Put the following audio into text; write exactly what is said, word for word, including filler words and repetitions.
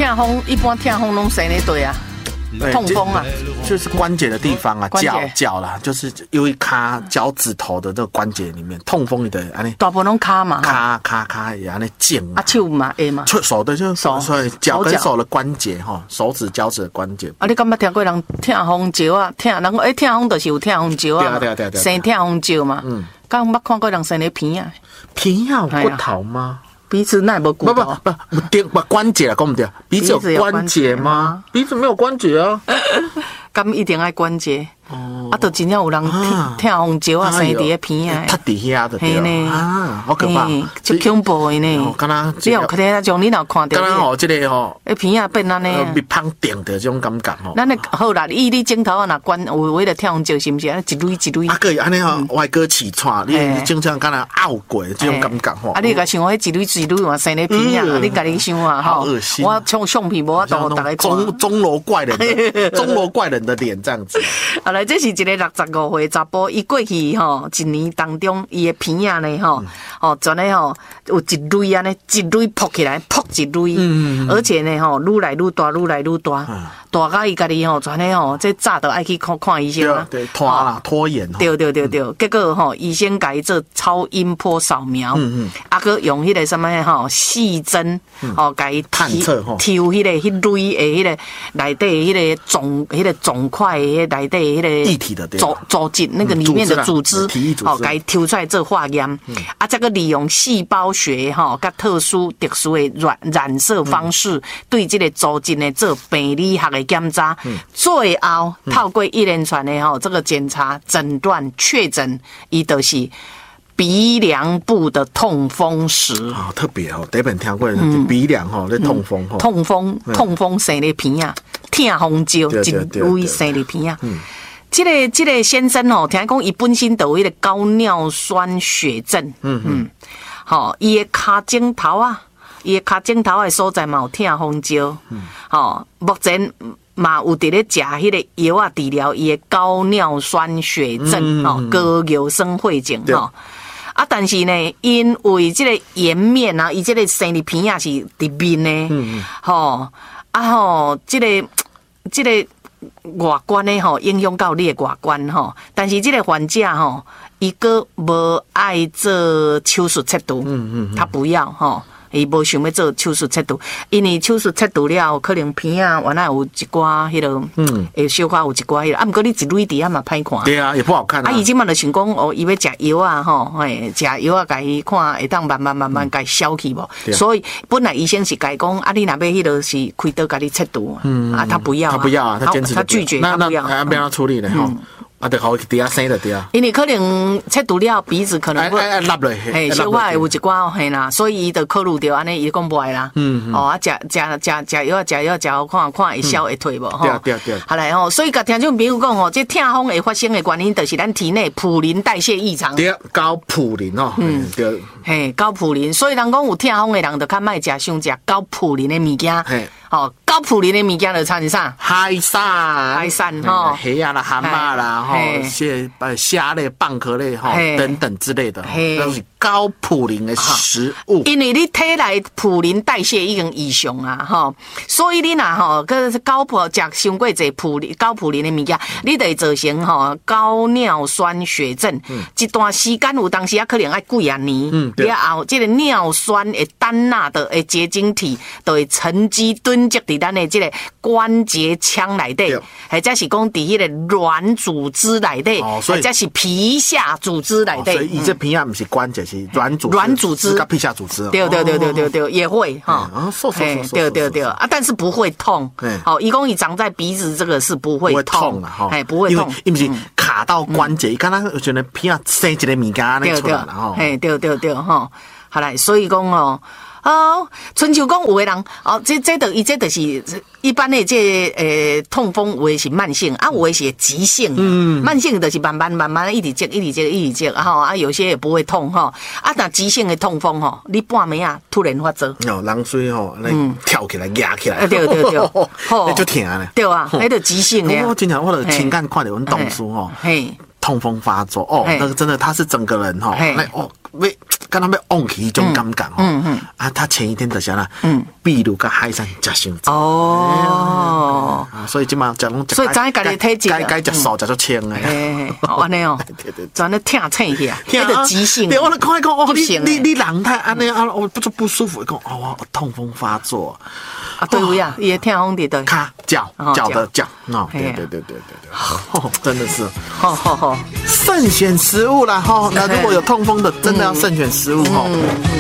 痛风一般痛风拢生咧对啊。痛风啊， 就是关节的地方啊，脚脚啦，就是因为卡脚趾头的这个关节里面痛风的，安尼大部分拢卡嘛， 卡卡卡也安尼紧啊，手嘛会嘛， 手的就是手，所以脚跟手的关节哈，手指脚趾的关节。 啊，你敢捌听过人痛风石啊？痛人讲诶，痛风就是有痛风石啊， 对对对对， 生痛风石嘛。嗯，敢捌看过人生咧鼻啊？ 鼻啊有骨头吗？ 鼻子那也无骨头， 不不不，不不关节啦，讲唔对，鼻子有关节吗？鼻子没有关节啊， 咁一定爱关节。哦，啊，就真正有人痛风石啊，生伫咧鼻啊， 塌伫遐的对啦，啊，好可怕， 足恐怖的呢。 敢若你有可能像你若看到， 敢若吼，这个吼， 诶，鼻啊变安尼啊， 被胖顶的这种感觉吼。 咱诶好啦，以你镜头啊，若关有为了痛风石是毋是？安尼一蕊一蕊。 啊，个安尼吼，歪哥起喘，你经常敢若拗过这种感觉吼。 啊，你甲想迄一蕊一蕊嘛，生咧鼻啊，你家己想啊，吼，我像相片无法度大家看。 钟钟楼怪人的钟楼怪人的脸这样子。 啊，来，这是一个六十五岁查甫，伊过去吼一年当中，伊的鼻啊呢吼，吼全咧吼有一蕊安尼，一蕊扑起来，扑一蕊，嗯嗯而且呢吼愈来愈大，愈来愈大，嗯、大到伊家己吼全咧吼，这早都爱去看看医生啊， 对，拖啦，拖延。 对对对对，嗯、结果吼医生甲伊做超音波扫描，嗯嗯，啊个用迄个什么吼细针，吼甲伊探测吼， 抽迄个迄蕊的迄个内底迄个肿，迄个肿块的迄内底迄个液体的组组织那个里面的组织，哦，甲伊抽出来做化验，啊，这个利用细胞学吼，甲特殊特殊的染染色方式，对这个组织呢做病理学的检查，最后透过一连串的吼这个检查诊断确诊，伊就是鼻梁部的痛风石。 啊，特别哦，第一本听过鼻梁吼，咧痛风吼， 痛风痛风生咧鼻啊，痛风石一蕊生咧鼻啊。这个这个先生哦，听讲伊本身就有迄个高尿酸血症，嗯嗯，好，伊的骹枕头啊，伊的骹枕头的所在嘛有痛风石，嗯，好，目前嘛有伫咧食迄个药啊治疗伊的高尿酸血症，吼，高尿酸血症，吼。啊，但是呢，因为这个颜面啊，伊这个生理片啊是伫面呢，嗯吼，啊吼，这个这个。外观的吼影响到你的外观吼，但是这个患者吼，伊个无爱做手术切除，嗯嗯，他不要吼，伊无想要做手术切除，因为手术切除了，可能片啊原来有一寡迄个，嗯，会小可有一寡迄个，啊，毋过你一蕊伫啊嘛歹看， 对啊，也不好看啊。 啊，伊即满就想讲哦，伊要食药啊吼，嘿，食药啊，甲伊看会当慢慢慢慢甲伊消去无，所以本来医生是甲伊讲，啊，你若要迄个是开刀甲你切除，嗯，啊，他不要， 他不要啊，他坚持他拒绝，他不要， 那那要处理呢吼。啊，就好底下生了对啊， 因为可能切除了鼻子可能会， 哎哎落落， 嘿，小可会有一寡嘿啦，所以伊就考虑到安尼，伊讲不爱啦，嗯，哦，啊，食食食食药啊，食药食药，看看会消会退无吼， 对对对， 好来吼，所以甲听众朋友讲吼，这痛风会发生的原因，就是咱体内普林代谢异常， 对，高普林哦，嗯，对， 嘿，高普林，所以人讲有痛风的人，就较莫食伤食高普林的物件，嘿。哦，高普林的物件就参是啥？ 海产、 海产吼， 虾啊啦、蛤蟆啦，吼，蟹、呃虾类、蚌壳类吼等等之类的，都是高普林的食物。 因为你体内普林代谢已经异常啊，吼，所以你若吼个高普食伤过济普林高普林的物件，你就会造成吼高尿酸血症。一段时间有当时啊，可能爱几啊年，了后这个尿酸的单钠的的结晶体就会沉积堆。积伫咱的这个关节腔内底，或者是讲伫迄个软组织内底，或者是皮下组织内底。 所以伊这皮下不是关节，是软组软组织跟皮下组织。 对对对对对对，也会哈。对对对啊，但是不会痛。好，一共伊长在鼻子这个是不会痛啊， 哎，不会痛， 因为是卡到关节，刚刚觉得皮下生一个物件安尼出来了哈。 哎，对对对哈，好来，所以讲哦。哦，春秋讲有的人哦，这这的伊这就是一般的这诶、呃、痛风，有的是慢性啊，有的是急性。嗯，慢性就是慢慢慢慢一直接一直接一直接，哈啊，有些也不会痛哈。啊，那急性的痛风吼，你半暝啊突然发作， 哦，人水吼，嗯，跳起来压起来， 对对对， 那就疼咧。 对啊，那个急性的。 我经常我的情感看到阮同事吼，嘿。 痛风发作哦，那个真的他是整个人哈，那哦被跟他被翁起一种感觉哦，啊，他前一天就啥啦，嗯，秘鲁跟海参吃伤多哦，所以今嘛讲拢， 所以咱家己体质该该吃少吃就轻诶， 哦安尼哦，对对，咱咧听称一下，那个急性， 对，我咧看讲哦，你你你人太安尼啊，我不就不舒服，讲哦，痛风发作。 啊，对不呀，也听红的的， 卡脚脚的脚，哦，对对对对对对，哦，真的是，好好好，慎选食物啦哈。那如果有痛风的，真的要慎选食物哈。